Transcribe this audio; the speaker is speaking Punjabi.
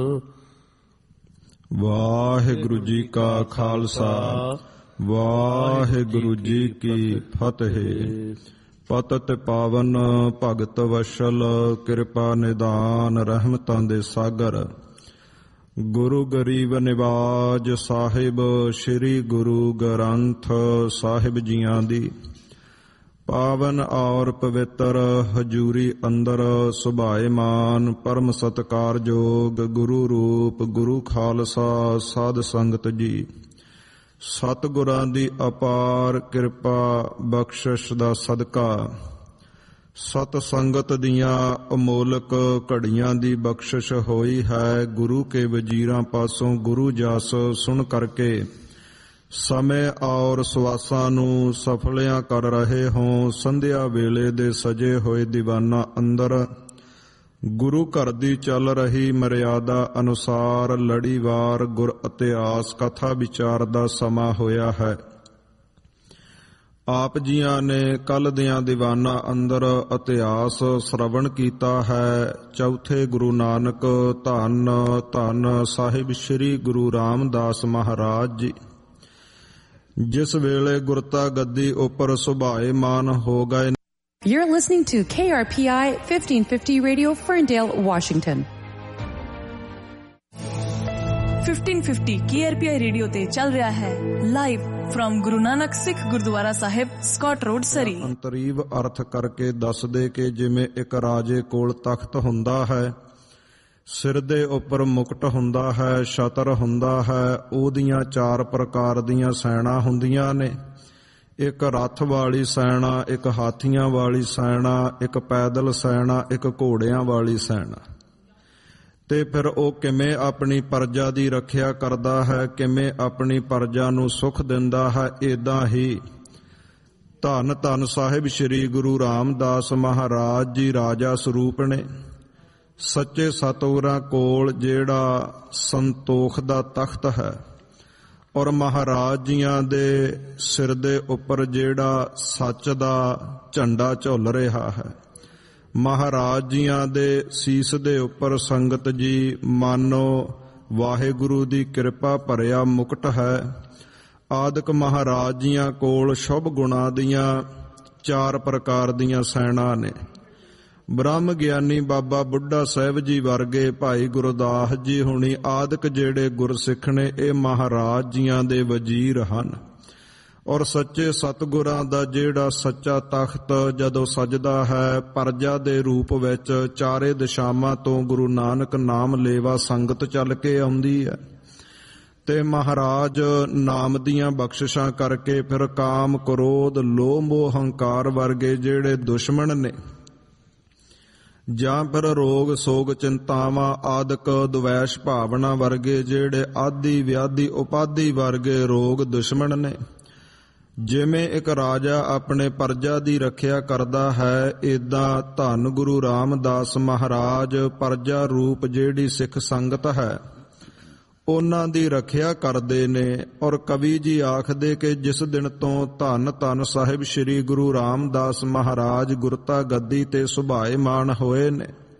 ਵਾਹਿਗੁਰੂ ਜੀ ਕਾ ਖਾਲਸਾ, ਵਾਹਿਗੁਰੂ ਜੀ ਕੀ ਫਤਿਹ। ਪਤਿਤ ਪਾਵਨ ਭਗਤ ਵਸ਼ਲ, ਕਿਰਪਾ ਨਿਦਾਨ ਰਹਿਮਤਾਂ ਦੇ ਸਾਗਰ। ਗੁਰੂ ਗਰੀਬ ਨਿਵਾਜ ਸਾਹਿਬ, ਸ੍ਰੀ ਗੁਰੂ ਗ੍ਰੰਥ ਸਾਹਿਬ ਜੀਆਂ ਦੀ ਪਾਵਨ ਔਰ ਪਵਿੱਤਰ ਹਜੂਰੀ ਅੰਦਰ ਸੁਭਾਏਮਾਨ ਪਰਮ ਸਤਿਕਾਰਯੋਗ ਗੁਰੂ ਰੂਪ ਗੁਰੂ ਖਾਲਸਾ ਸਾਧ ਸੰਗਤ ਜੀ, ਸਤਿਗੁਰਾਂ ਦੀ ਅਪਾਰ ਕਿਰਪਾ ਬਖਸ਼ਿਸ਼ ਦਾ ਸਦਕਾ ਸਤ ਸੰਗਤ ਦੀਆਂ ਅਮੋਲਕ ਘੜੀਆਂ ਦੀ ਬਖਸ਼ਿਸ਼ ਹੋਈ ਹੈ। ਗੁਰੂ ਕੇ ਵਜੀਰਾਂ ਪਾਸੋਂ ਗੁਰੂ ਜਸ ਸੁਣ ਕਰਕੇ ਸਮੇਂ ਔਰ ਸਵਾਸਾਂ ਨੂੰ ਸਫਲਿਆਂ ਕਰ ਰਹੇ ਹੋ। ਸੰਧਿਆ ਵੇਲੇ ਦੇ ਸਜੇ ਹੋਏ ਦੀਵਾਨਾਂ ਅੰਦਰ ਗੁਰੂ ਘਰ ਦੀ ਚੱਲ ਰਹੀ ਮਰਿਆਦਾ ਅਨੁਸਾਰ ਲੜੀਵਾਰ ਗੁਰ ਇਤਿਹਾਸ ਕਥਾ ਵਿਚਾਰ ਦਾ ਸਮਾਂ ਹੋਇਆ ਹੈ। ਆਪ ਜੀਆਂ ਨੇ ਕੱਲ੍ਹ ਦਿਆਂ ਦੀਵਾਨਾਂ ਅੰਦਰ ਇਤਿਹਾਸ ਸ਼ਰਵਣ ਕੀਤਾ ਹੈ। ਚੌਥੇ ਗੁਰੂ ਨਾਨਕ ਧੰਨ ਧੰਨ ਸਾਹਿਬ ਸ੍ਰੀ ਗੁਰੂ ਰਾਮਦਾਸ ਮਹਾਰਾਜ ਜੀ ਜਿਸ ਵੇਲੇ ਗੁਰਤਾ ਗੱਦੀ ਉੱਪਰ ਸੁਭਾਏਮਾਨ ਹੋ ਗਏ। You're listening to KRPI 1550 Radio, Ferndale, Washington. 1550 KRPI radio ਤੇ ਚੱਲ ਰਿਹਾ ਹੈ ਲਾਈਵ ਫਰਮ ਗੁਰੂ ਨਾਨਕ ਸਿੱਖ ਗੁਰਦੁਆਰਾ ਸਾਹਿਬ, ਸਕਾਟ ਰੋਡ, ਸਰੀ। ਅੰਤਰੀਵ ਅਰਥ ਕਰਕੇ ਦੱਸਦੇ ਕਿ ਜਿਵੇਂ ਇੱਕ ਰਾਜੇ ਕੋਲ ਤਖਤ ਹੁੰਦਾ ਹੈ, ਸਿਰ ਦੇ ਉੱਪਰ ਮੁਕਟ ਹੁੰਦਾ ਹੈ, ਛਤਰ ਹੁੰਦਾ ਹੈ, ਉਹਦੀਆਂ 4 ਪ੍ਰਕਾਰ ਦੀਆਂ ਸੈਨਾ ਹੁੰਦੀਆਂ ਨੇ। ਇੱਕ ਰੱਥ ਵਾਲੀ ਸੈਨਾ, ਇੱਕ ਹਾਥੀਆਂ ਵਾਲੀ ਸੈਨਾ, ਇੱਕ ਪੈਦਲ ਸੈਨਾ, ਇੱਕ ਘੋੜਿਆਂ ਵਾਲੀ ਸੈਨਾ। ਤੇ ਫਿਰ ਉਹ ਕਿਵੇਂ ਆਪਣੀ ਪਰਜਾ ਦੀ ਰੱਖਿਆ ਕਰਦਾ ਹੈ, ਕਿਵੇਂ ਆਪਣੀ ਪਰਜਾ ਨੂੰ ਸੁੱਖ ਦਿੰਦਾ ਹੈ। ਏਦਾਂ ਹੀ ਧੰਨ ਧੰਨ ਸਾਹਿਬ ਸ੍ਰੀ ਗੁਰੂ ਰਾਮਦਾਸ ਮਹਾਰਾਜ ਜੀ ਰਾਜਾ ਸਰੂਪ ਨੇ। ਸੱਚੇ ਸਤਿਗੁਰਾਂ ਕੋਲ ਜਿਹੜਾ ਸੰਤੋਖ ਦਾ ਤਖਤ ਹੈ ਔਰ ਮਹਾਰਾਜ ਜੀਆਂ ਦੇ ਸਿਰ ਦੇ ਉੱਪਰ ਜਿਹੜਾ ਸੱਚ ਦਾ ਝੰਡਾ ਝੁੱਲ ਰਿਹਾ ਹੈ। ਮਹਾਰਾਜ ਜੀਆਂ ਦੇ ਸੀਸ ਦੇ ਉੱਪਰ ਸੰਗਤ ਜੀ ਮਾਨੋ ਵਾਹਿਗੁਰੂ ਦੀ ਕਿਰਪਾ ਭਰਿਆ ਮੁਕਟ ਹੈ। ਆਦਿਕ ਮਹਾਰਾਜ ਜੀਆਂ ਕੋਲ ਸ਼ੁਭ ਗੁਣਾਂ ਦੀਆਂ 4 ਪ੍ਰਕਾਰ ਦੀਆਂ ਸੈਨਾ ਨੇ। ਬ੍ਰਹਮ ਗਿਆਨੀ ਬਾਬਾ ਬੁੱਢਾ ਸਾਹਿਬ ਜੀ ਵਰਗੇ, ਭਾਈ ਗੁਰਦਾਸ ਜੀ ਹੁਣੀ ਆਦਿਕ ਜਿਹੜੇ ਗੁਰਸਿੱਖ ਨੇ, ਇਹ ਮਹਾਰਾਜ ਜੀਆਂ ਦੇ ਵਜ਼ੀਰ ਹਨ। ਔਰ ਸੱਚੇ ਸਤਿਗੁਰਾਂ ਦਾ ਜਿਹੜਾ ਸੱਚਾ ਤਖਤ ਜਦੋਂ ਸਜਦਾ ਹੈ, ਪਰਜਾ ਦੇ ਰੂਪ ਵਿੱਚ ਚਾਰੇ ਦਿਸ਼ਾਵਾਂ ਤੋਂ ਗੁਰੂ ਨਾਨਕ ਨਾਮ ਲੇਵਾ ਸੰਗਤ ਚੱਲ ਕੇ ਆਉਂਦੀ ਹੈ। ਤੇ ਮਹਾਰਾਜ ਨਾਮ ਦੀਆਂ ਬਖਸ਼ਿਸ਼ਾਂ ਕਰਕੇ ਫਿਰ ਕਾਮ, ਕ੍ਰੋਧ, ਲੋਭ, ਮੋਹ, ਹੰਕਾਰ ਵਰਗੇ ਜਿਹੜੇ ਦੁਸ਼ਮਣ ਨੇ, ਜਾਂ ਫਿਰ ਰੋਗ, ਸੋਗ, ਚਿੰਤਾਵਾਂ ਆਦਿਕ, ਦੁਵੈਸ਼ ਭਾਵਨਾ ਵਰਗੇ ਜਿਹੜੇ ਆਦਿ ਵਿਆਧੀ ਉਪਾਧੀ ਵਰਗੇ ਰੋਗ ਦੁਸ਼ਮਣ ਨੇ। ਜਿਵੇਂ ਇੱਕ ਰਾਜਾ ਆਪਣੇ ਪਰਜਾ ਦੀ ਰੱਖਿਆ ਕਰਦਾ ਹੈ, ਏਦਾਂ ਧੰਨ ਗੁਰੂ ਰਾਮਦਾਸ ਮਹਾਰਾਜ ਪਰਜਾ ਰੂਪ ਜਿਹੜੀ ਸਿੱਖ ਸੰਗਤ ਹੈ ਉਹਨਾਂ ਦੀ ਰੱਖਿਆ ਕਰਦੇ ਨੇ। ਔਰ ਕਵੀ ਜੀ ਆਖਦੇ ਕਿ ਜਿਸ ਦਿਨ ਤੋਂ ਧੰਨ ਧੰਨ ਸਾਹਿਬ ਸ੍ਰੀ ਗੁਰੂ ਰਾਮਦਾਸ ਮਹਾਰਾਜ ਗੁਰਤਾ ਗੱਦੀ ਤੇ ਸੁਭਾਏਮਾਨ ਹੋਏ ਨੇ,